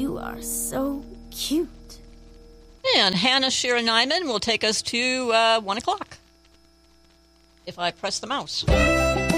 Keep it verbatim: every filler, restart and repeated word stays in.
You are so cute. And Hannah Shira Nyman will take us to uh, one o'clock if I press the mouse.